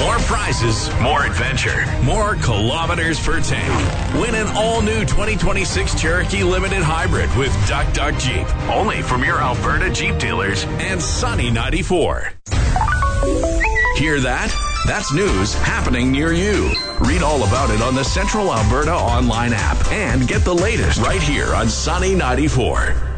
More prizes, more adventure, more kilometers per tank. Win an all-new 2026 Cherokee Limited Hybrid with Duck Duck Jeep. Only from your Alberta Jeep dealers and Sunny 94. Hear that? That's news happening near you. Read all about it on the Central Alberta online app and get the latest right here on Sunny 94.